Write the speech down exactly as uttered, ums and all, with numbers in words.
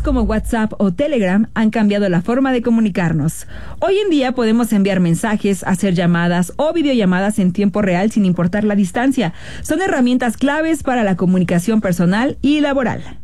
como WhatsApp o Telegram han cambiado la forma de comunicarnos. Hoy en día podemos enviar mensajes, hacer llamadas o videollamadas en tiempo real sin importar la distancia. Son herramientas claves para la comunicación personal y laboral.